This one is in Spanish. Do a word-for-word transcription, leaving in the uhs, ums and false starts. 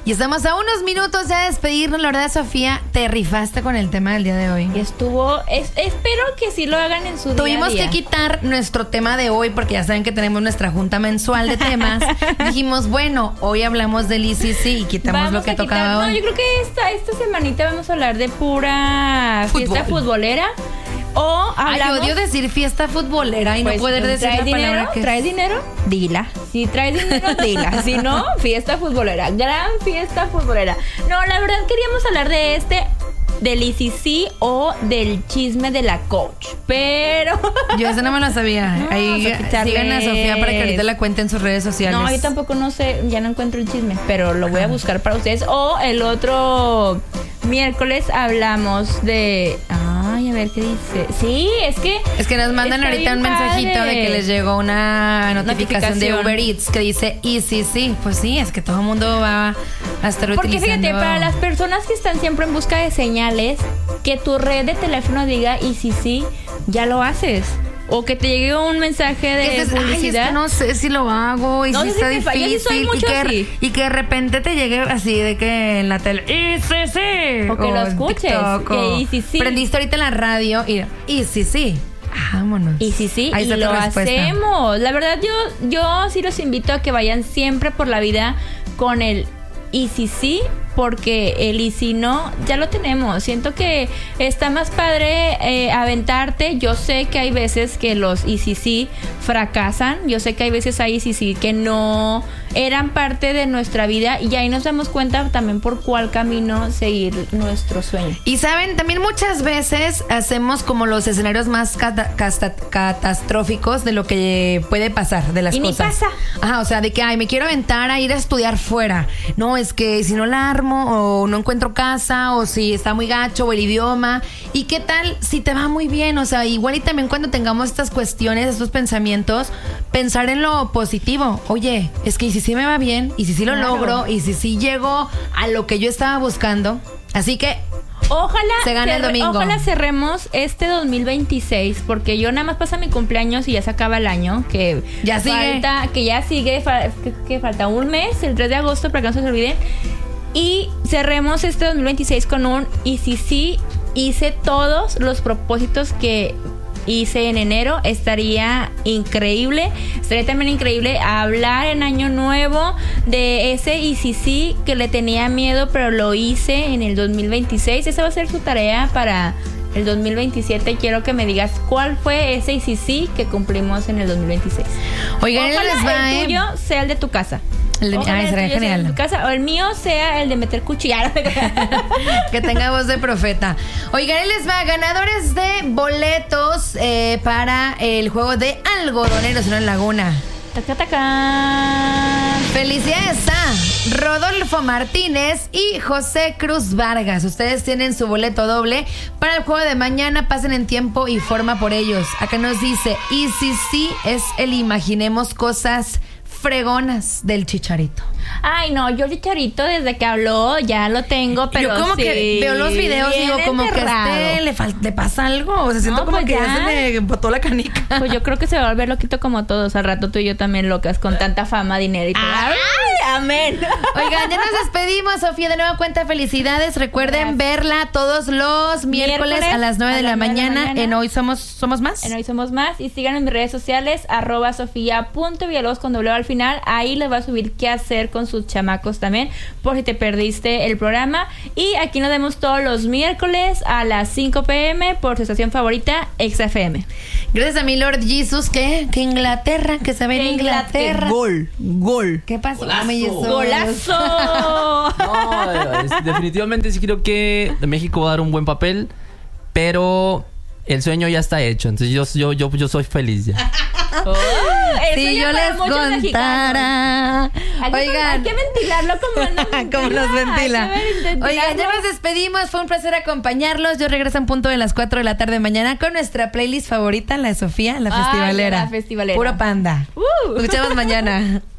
Y estamos a unos minutos de despedirnos. La verdad, Sofía, te rifaste con el tema del día de hoy. Y estuvo, es, espero que sí lo hagan en su Tuvimos día a día. que quitar nuestro tema de hoy porque ya saben que tenemos nuestra junta mensual de temas. Dijimos, bueno, hoy hablamos del I C C y quitamos vamos lo que a quitar, tocaba hoy. No, yo creo que esta, esta semanita vamos a hablar de pura fiesta Fútbol. futbolera. O hablamos... Ay, odio decir fiesta futbolera y pues, no poder decir la dinero, palabra que... ¿Traes dinero? Dila. Si traes dinero, dila. Si no, fiesta futbolera. Gran fiesta futbolera. No, la verdad queríamos hablar de este... del I C C o del chisme de la coach. Pero... Yo esa no me la sabía. No, Ahí vamos a quitarle- sigan a Sofía para que ahorita la cuente en sus redes sociales. No, yo tampoco no sé, ya no encuentro el chisme, pero lo voy a buscar para ustedes. O el otro miércoles hablamos de... Ay, a ver qué dice. Sí, es que... Es que nos mandan está ahorita bien un mensajito padre. de que les llegó una notificación, de Notificación. Uber Eats que dice I C C. Pues sí, es que todo el mundo va a estar Porque utilizando. fíjate, para las personas que están siempre en busca de señales, que tu red de teléfono diga y si sí, ya lo haces. O que te llegue un mensaje de Que dices, publicidad. ay, es que no sé si lo hago y No si sé está si te falla, yo sí soy difícil. mucho y, que, así. y que de repente te llegue así de que en la tele I C C. O que lo en escuches, TikTok, que o I C C. Prendiste ahorita en la radio y I C C. Vámonos. Y sí, sí, Ahí y está tu lo respuesta. hacemos. La verdad, yo, yo sí los invito a que vayan siempre por la vida con el y si sí, porque el y si no, ya lo tenemos. Siento que está más padre eh, aventarte. Yo sé que hay veces que los y si sí fracasan. Yo sé que hay veces hay y si sí que no eran parte de nuestra vida. Y ahí nos damos cuenta también por cuál camino seguir nuestro sueño. Y saben, también muchas veces hacemos como los escenarios más cata- casta- catastróficos de lo que puede pasar, de las Y ni cosas. pasa. Ajá, o sea, de que, ay, me quiero aventar a ir a estudiar fuera. No, es que si no la armo o no encuentro casa o si está muy gacho o el idioma. ¿Y qué tal si te va muy bien? O sea, igual y también cuando tengamos estas cuestiones, estos pensamientos, pensar en lo positivo. Oye, es que y si sí me va bien, y si sí lo Claro. logro, y si sí llego a lo que yo estaba buscando. Así que Ojalá, se gana el cerre- domingo. ojalá cerremos este dos mil veintiséis, porque yo nada más pasa mi cumpleaños y ya se acaba el año, que Ya sigue. falta, que ya sigue, fa- que, que falta un mes, el tres de agosto, para que no se les olvide. Y cerremos este dos mil veintiséis con un y si sí hice todos los propósitos que hice en enero. Estaría increíble. Estaría también increíble hablar en año nuevo de ese y si sí que le tenía miedo, pero lo hice en el dos mil veintiséis. Esa va a ser su tarea para el dos mil veintisiete. Quiero que me digas cuál fue ese y si sí que cumplimos en el dos mil veintiséis. Oigan, Ojalá les va, el ¿eh? tuyo sea el de tu casa. El de mi- Ojalá ay, el sería tuyo sea genial. el de tu casa, o el mío sea el de meter cuchillar. Que tenga voz de profeta. Oigan, ahí les va, ganadores de boletos eh, para el juego de Algodoneros en la Laguna. Taca, taca. Felicidades a Rodolfo Martínez y José Cruz Vargas. Ustedes tienen su boleto doble para el juego de mañana. Pasen en tiempo y forma por ellos. Acá nos dice, y si sí es el imaginemos cosas fregonas del Chicharito. Ay, no, yo el Chicharito desde que habló ya lo tengo, pero yo como sí, que veo los videos y digo bien como enterrado. que a este le, fal- le pasa algo. O sea, siento No, como pues que ya. ya. se le botó la canica. Pues yo creo que se va a volver loquito como todos. Al rato tú y yo también locas con tanta fama, dinero y todo. Ay, amén. Oigan, ya nos despedimos, Sofía. De nueva cuenta, felicidades. Recuerden Gracias. verla todos los miércoles, Miércoles a las nueve a de la las nueve de la mañana, mañana. en Hoy Somos Somos Más. En Hoy Somos Más. Y síganme en mis redes sociales, arroba sofía.villalobos con doble O al final. Ahí les va a subir qué hacer con sus chamacos también, por si te perdiste el programa. Y aquí nos vemos todos los miércoles a las cinco pm por su estación favorita, X F M. Gracias a mi Lord Jesus, que, que Inglaterra, que se ve en Que Inglaterra. Gol, gol. ¿Qué pasó, Golazo. mi Jesus? ¡Golazo! No, es- definitivamente sí creo que México va a dar un buen papel, pero el sueño ya está hecho, entonces yo, yo, yo, yo soy feliz ya. Oh, el Si sueño yo para les muchos mexicanos. contara. Hay que, hay Oigan. que ventilarlo como nos Como nos ventila. Hay que ventilarlo. Oigan, ya nos despedimos. Fue un placer acompañarlos. Yo regreso en punto de las cuatro de la tarde mañana con nuestra playlist favorita, la de Sofía, la Ay, festivalera. la festivalera. Puro panda. Uh. Nos escuchamos mañana.